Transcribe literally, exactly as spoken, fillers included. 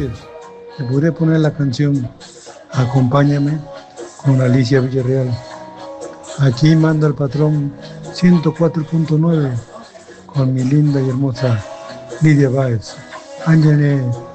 noches. ¿Me podría poner la canción Acompáñame con Alicia Villarreal? Aquí manda el patrón ciento cuatro punto nueve con mi linda y hermosa Lidia Báez. Ángel